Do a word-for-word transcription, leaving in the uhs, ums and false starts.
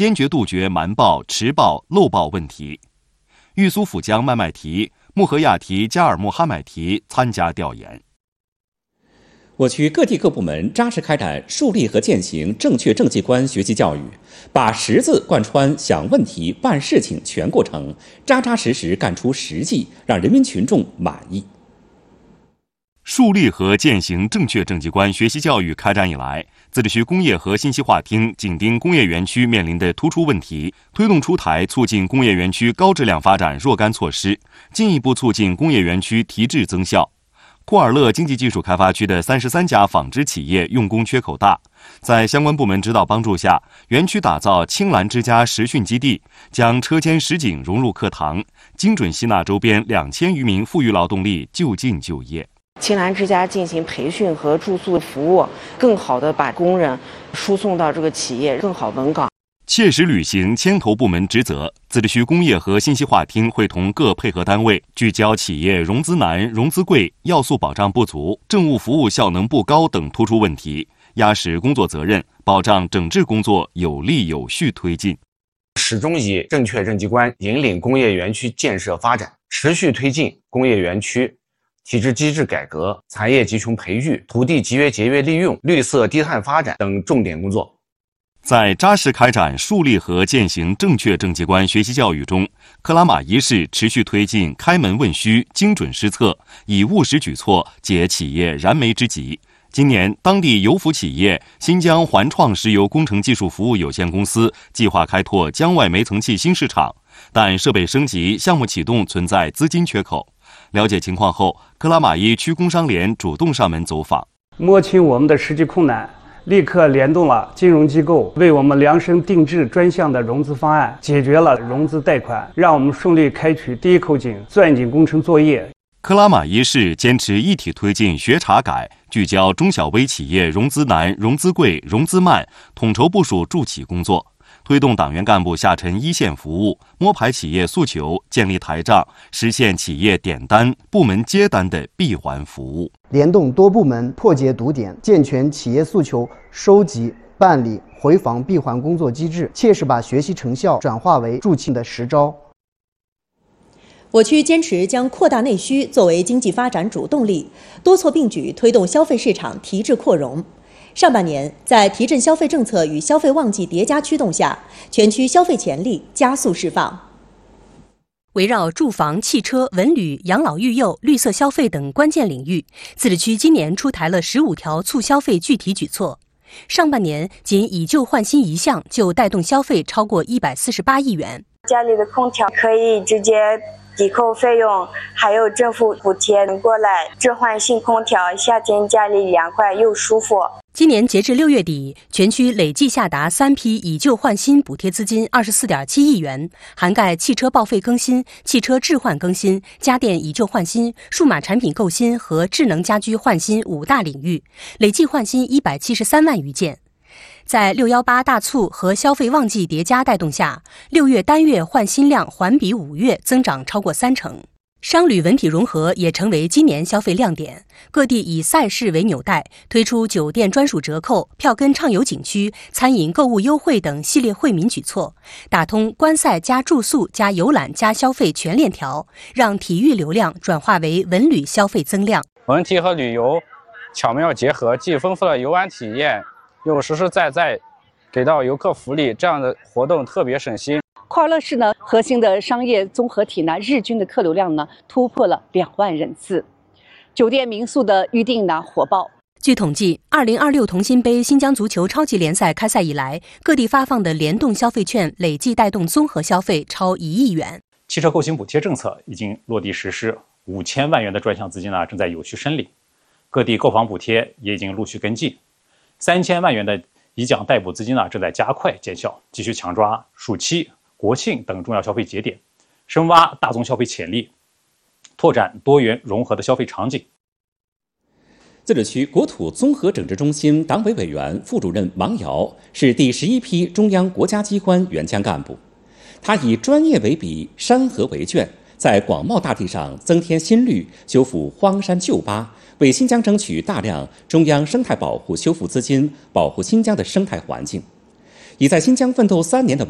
坚决杜绝瞒报、迟报、漏报问题。玉苏府江麦麦提、穆合亚提、加尔木哈买提参加调研。 我区各地各部门扎实开展树立和践行正确政绩观学习教育，把十字贯穿想问题、办事情全过程，扎扎实实干出实际，让人民群众满意。 树立和践行正确政绩观学习教育开展以来，自治区工业和信息化厅紧盯工业园区面临的突出问题，推动出台促进工业园区高质量发展若干措施，进一步促进工业园区提质增效。库尔勒经济技术开发区的三十三家纺织企业用工缺口大，在相关部门指导帮助下，园区打造青蓝之家实训基地，将车间实景融入课堂，精准吸纳周边两千余名富裕劳动力就近就业。 青蓝之家进行培训和住宿服务，更好地把工人输送到这个企业，更好稳岗。 切实履行牵头部门职责，自治区工业和信息化厅会同各配合单位，聚焦企业融资难、融资贵、要素保障不足、政务服务效能不高等突出问题，压实工作责任，保障整治工作有力有序推进。 始终以正确政绩观引领工业园区建设发展，持续推进工业园区体制机制改革、产业集群培育、土地集约节约利用、绿色低碳发展等重点工作。 在扎实开展树立和践行正确政绩观学习教育中，克拉玛依市持续推进开门问需、精准施策，以务实举措解企业燃眉之急。今年，当地油服企业新疆环创石油工程技术服务有限公司计划开拓江外煤层气新市场，但设备升级、项目启动存在资金缺口。了解情况后，克拉玛依区工商联主动上门走访， 摸清我们的实际困难，立刻联动了金融机构，为我们量身定制专项的融资方案，解决了融资贷款，让我们顺利开取第一口井钻井工程作业。 克拉玛依市坚持一体推进学查改，聚焦中小微企业融资难、融资贵、融资慢，统筹部署助企工作，推动党员干部下沉一线服务，摸排企业诉求，建立台账，实现企业点单、部门接单的闭环服务。 联动多部门破解堵点，健全企业诉求收集、办理、回访闭环工作机制，切实把学习成效转化为助企的实招。 我区坚持将扩大内需作为经济发展主动力，多措并举推动消费市场提质扩容。上半年，在提振消费政策与消费旺季叠加驱动下，全区消费潜力加速释放。围绕住房、汽车、文旅、养老育幼、绿色消费等关键领域，自治区今年出台了十五条促消费具体举措。上半年，仅以旧换新一项就带动消费超过一百四十八亿元。 家里的空调可以直接抵扣费用，还有政府补贴能过来置换新空调，夏天家里凉快又舒服。 今年截至六月底，全区累计下达三批以旧换新补贴资金二十四点七亿元，涵盖汽车报废更新、汽车置换更新、家电以旧换新、数码产品购新和智能家居换新五大领域，累计换新一百七十三万余件。在六一八大促和消费旺季叠加带动下，六月单月换新量环比五月增长超过三成。商旅文体融合也成为今年消费亮点，各地以赛事为纽带，推出酒店专属折扣、票根畅游景区、餐饮购物优惠等系列惠民举措，打通观赛加住宿加游览加消费全链条，让体育流量转化为文旅消费增量。 文体和旅游巧妙结合，既丰富了游玩体验，又实实在在给到游客福利，这样的活动特别省心。 库尔勒市呢，核心的商业综合体呢，日均的客流量呢突破了两万人次，酒店民宿的预订呢火爆。 据统计，二零二六同心杯新疆足球超级联赛开赛以来，各地发放的联动消费券累计带动综合消费超一亿元。 汽车购新补贴政策已经落地实施，五千万元的专项资金呢正在有序申领，各地购房补贴也已经陆续跟进，三千万元的以奖代补资金呢正在加快见效，继续强抓暑期、国庆等重要消费节点，深挖大宗消费潜力，拓展多元融合的消费场景。 自治区国土综合整治中心党委委员、副主任王瑶是第十一批中央国家机关援疆干部，他以专业为笔，山河为卷，在广袤大地上增添新绿，修复荒山旧坝，为新疆争取大量中央生态保护修复资金，保护新疆的生态环境。已在新疆奋斗三年的